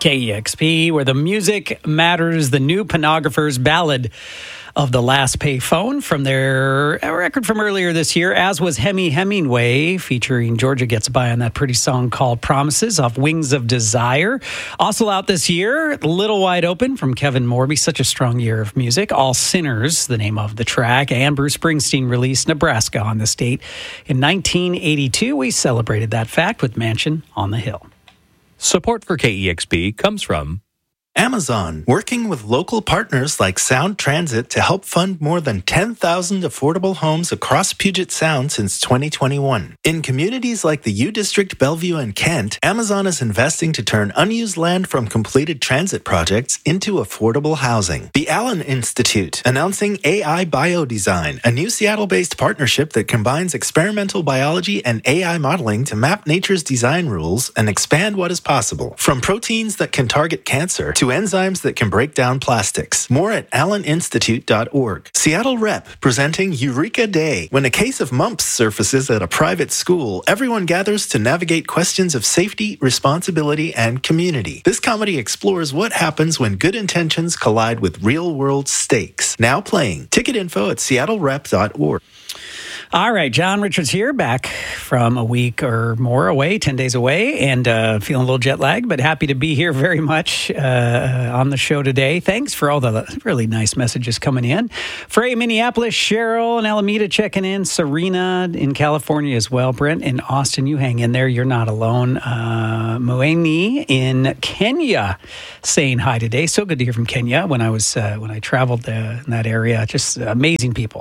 KEXP, where the music matters, the new Pornographers Ballad of the Last Payphone from their record from earlier this year, as was Hemi Hemingway, featuring Georgia Gets By on that pretty song called Promises off Wings of Desire. Also out this year, Little Wide Open from Kevin Morby, such a strong year of music. All Sinners, the name of the track, and Bruce Springsteen released Nebraska on this date. In 1982, we celebrated that fact with Mansion on the Hill. Support for KEXP comes from Amazon, working with local partners like Sound Transit to help fund more than 10,000 affordable homes across Puget Sound since 2021. In communities like the U District, Bellevue, and Kent, Amazon is investing to turn unused land from completed transit projects into affordable housing. The Allen Institute, announcing AI Biodesign, a new Seattle-based partnership that combines experimental biology and AI modeling to map nature's design rules and expand what is possible. From proteins that can target cancer to enzymes that can break down plastics. More at alleninstitute.org. Seattle Rep presenting Eureka Day. When a case of mumps surfaces at a private school, everyone gathers to navigate questions of safety, responsibility, and community. This comedy explores what happens when good intentions collide with real-world stakes. Now playing. Ticket info at seattlerep.org. All right, John Richards here, back from a week or more away, 10 days away, and feeling a little jet lagged, but happy to be here very much on the show today. Thanks for all the really nice messages coming in. Frey, Minneapolis, Cheryl in Alameda checking in, Serena in California as well, Brent in Austin, you hang in there, you're not alone. Moeni in Kenya saying hi today. So good to hear from Kenya when I traveled in that area. Just amazing people.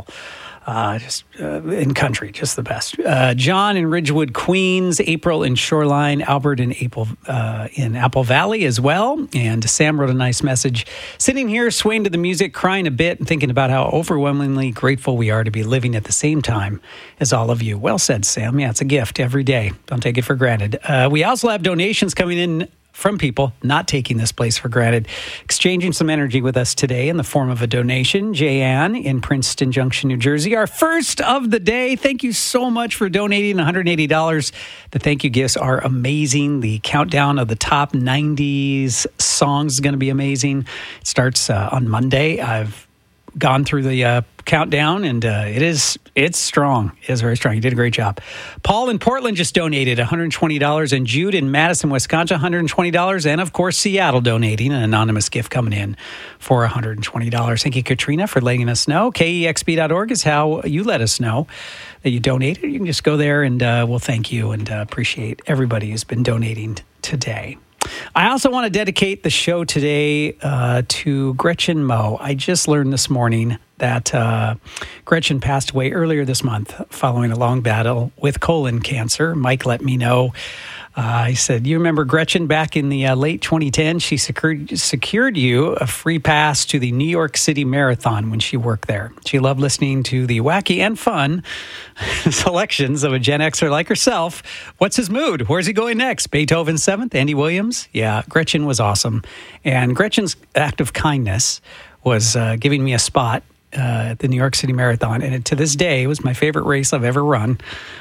In country, just the best. John in Ridgewood, Queens, April in Shoreline, Albert in Apple Valley as well. And Sam wrote a nice message. Sitting here, swaying to the music, crying a bit, and thinking about how overwhelmingly grateful we are to be living at the same time as all of you. Well said, Sam. Yeah, it's a gift every day. Don't take it for granted. We also have donations coming in from people not taking this place for granted, exchanging some energy with us today in the form of a donation. Jayanne in Princeton Junction, New Jersey, our first of the day. Thank you so much for donating $180. The thank you gifts are amazing. The countdown of the top 90s songs is going to be amazing. It starts on Monday. I've gone through the countdown, and it's strong. It is very strong. You did a great job. Paul in Portland just donated $120, and Jude in Madison, Wisconsin, $120, and of course Seattle donating an anonymous gift coming in for $120. Thank you, Katrina, for letting us know. KEXP.org is how you let us know that you donated. You can just go there, and we'll thank you and appreciate everybody who's been donating today. I also want to dedicate the show today to Gretchen Moe. I just learned this morning that Gretchen passed away earlier this month following a long battle with colon cancer. Mike let me know. He said, you remember Gretchen back in the late 2010s? She secured you a free pass to the New York City Marathon when she worked there. She loved listening to the wacky and fun selections of a Gen Xer like herself. What's his mood? Where's he going next? Beethoven 7th? Andy Williams? Yeah, Gretchen was awesome. And Gretchen's act of kindness was giving me a spot at the New York City Marathon. And to this day, it was my favorite race I've ever run.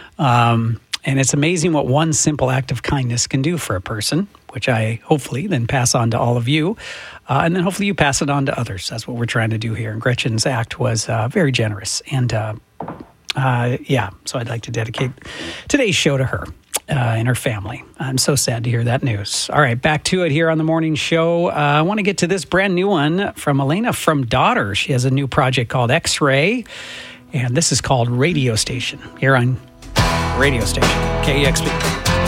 And it's amazing what one simple act of kindness can do for a person, which I hopefully then pass on to all of you. And then hopefully you pass it on to others. That's what we're trying to do here. And Gretchen's act was very generous. And so I'd like to dedicate today's show to her and her family. I'm so sad to hear that news. All right, back to it here on the morning show. I want to get to this brand new one from Elena from Daughter. She has a new project called X-Ray, and this is called Radio Station here on Radio Station, KEXP.